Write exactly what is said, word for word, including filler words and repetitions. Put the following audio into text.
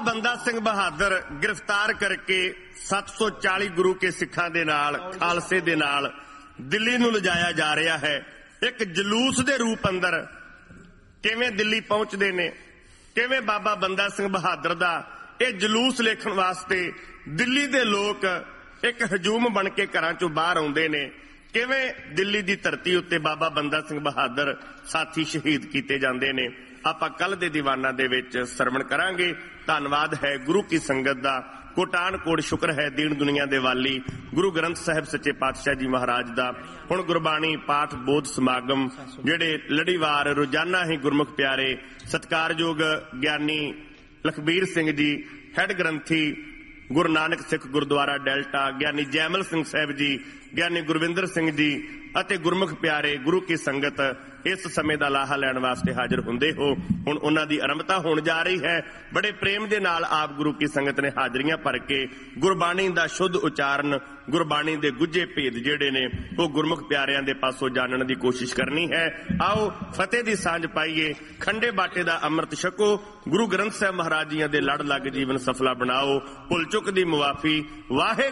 ਬੰਦਾ ਸਿੰਘ ਬਹਾਦਰ गिरफ्तार करके सत्त सौ चाली गुरु के सिखां दे नाल खालसे दे नाल दिल्ली नूं लिजाया जा रहा है। एक जलूस दे रूप अंदर किवें दिल्ली पहुंचदे ने, किवें बाबा बंदा सिंह बहादुर दा ये जलूस लेखन वास्ते दिल्ली दे लोग एक हजूम बन के घरां चों बाहर आउंदे ने, किवें दिल्ली दी धरती उत्ते बाबा बंदा सिंह बहादुर साथी शहीद कीते जांदे ने। आपां कल दे दीवाना दे विच सरवण करांगे। धन्नवाद है गुरु की संगत दा, कोटान कोट शुक्र है दीन दुनिया दे वाली गुरु ग्रंथ साहिब सच्चे पातशाह जी महाराज दा। हुण गुरबाणी पाठ बोध समागम जिहड़े लड़ीवार रोजाना ही गुरमुख प्यारे सत्कारयोग ज्ञानी Lakhbir Singh ji had granthi Guru Nanak Sikh gurdwara delta, ज्ञानी जैमल सिंह साहब जी, ज्ञानी गुरविंदर सिंह जी ਅਤੇ गुरमुख प्यारे गुरु की संगत इस समय का लाहा लैण वास्ते हाजिर हुंदे हो। हुण उन्हां दी आरंभता होण जा रही है। बड़े प्रेम दे नाल आप गुरु की संगत ने हाजरियां भर के गुरबाणी दा शुद्ध उचारण, गुरबाणी दे गुज्जे भेद जिहड़े ने वो गुरमुख प्यारियां दे पासों जानने की कोशिश करनी है। आओ फतेह दी सांझ पाईए, खंडे बाटे दा अमृत छको, गुरु ग्रंथ साहिब महाराज जी दे लड़ लग जीवन सफला बनाओ, भुल चुक दी मुआफी वाहे